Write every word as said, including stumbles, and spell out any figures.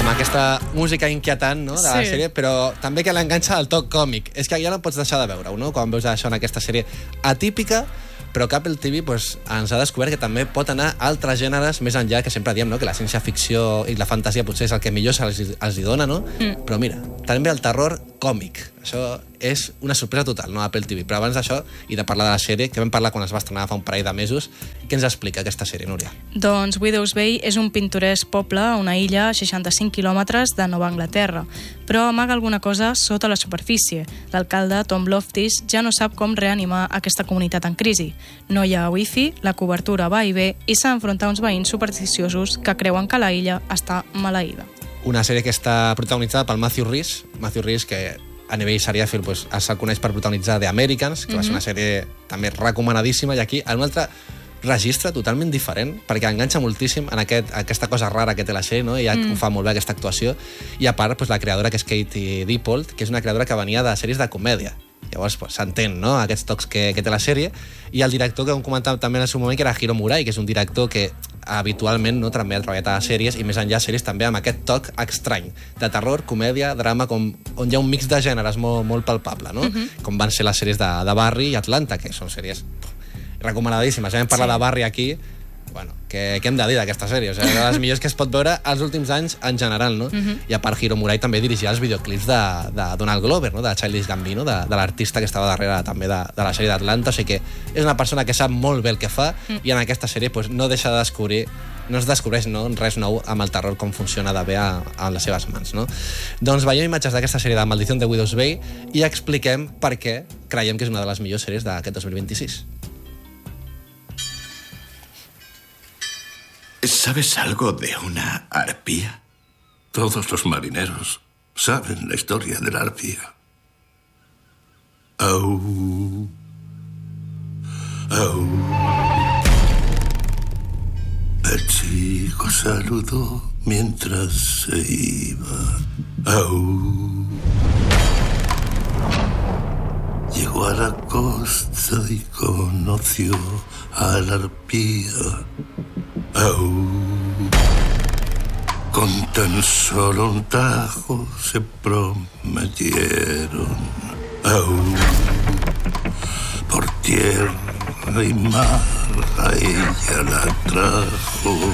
amb aquesta música inquietant, no?, de la Sí. sèrie, però també que l'enganxa el toc còmic. És que ja no pots deixar de veure-ho, no?, quan veus això en aquesta sèrie atípica, però que Apple T V pues, ens ha descobert que també pot anar a altres gèneres més enllà, que sempre diem, no?, que la ciència-ficció i la fantasia potser és el que millor se'ls els hi dona, no? Mm. Però mira, també el terror còmic. Això és una sorpresa total, no?, Apple T V. Però abans d'això, i de parlar de la sèrie, que vam parlar quan es va estrenar fa un parell de mesos, què ens explica aquesta sèrie, Núria? Doncs Widows Bay és un pintoresc poble a una illa a seixanta-cinc quilòmetres de Nova Anglaterra, però amaga alguna cosa sota la superfície. L'alcalde, Tom Loftis, ja no sap com reanimar aquesta comunitat en crisi. No hi ha wifi, la cobertura va i ve i s'ha d'enfrontar uns veïns supersticiosos que creuen que la illa està maleïda. Una sèrie que està protagonitzada pel Matthew Rhys, Matthew Rhys, que a nivell seriàfil pues, se'l coneix per protagonitzar The Americans, que mm-hmm. va ser una sèrie també recomanadíssima, i aquí en un altre registre totalment diferent, perquè enganxa moltíssim en aquest, aquesta cosa rara que té la sèrie, no? I ja mm. ho fa molt bé aquesta actuació, i a part pues, la creadora, que és Katie Dippold, que és una creadora que venia de sèries de comèdia. Llavors pues, s'entén, no?, aquests tocs que, que té la sèrie, i el director que vam comentar també en el seu moment, que era Hiro Murai, que és un director que habitualment no, també ha treballat a sèries, i més enllà sèries també amb aquest toc estrany, de terror, comèdia, drama, com, on hi ha un mix de gèneres molt, molt palpable, no? Mm-hmm. Com van ser les sèries de, de Barry i Atlanta, que són sèries recomanadíssimes. Ja hem parlat sí. de Barry aquí, bueno, què, què hem de dir d'aquesta sèrie? O sigui, de les millors que es pot veure els últims anys en general, no? Mm-hmm. I a part, Hiro Murai també dirigia els videoclips de, de Donald Glover, no?, de Childish Gambino, de, de l'artista que estava darrere també de, de la sèrie d'Atlanta, o sigui que és una persona que sap molt bé el que fa, mm. i en aquesta sèrie pues, no deixa de descobrir, no es descobreix no, res nou amb el terror, com funciona de bé a, a les seves mans, no? Doncs veiem imatges d'aquesta sèrie de Maldición de Widows Bay i expliquem per què creiem que és una de les millors sèries d'aquest dos mil vint-i-sis. ¿Sabes algo de una arpía? Todos los marineros saben la historia de la arpía. Au. Au. El chico saludó mientras se iba. Au. Llegó a la costa y conoció a la arpía. Au. Con tan solo un tajo se prometieron. Au. Por tierra y mar a ella la trajo.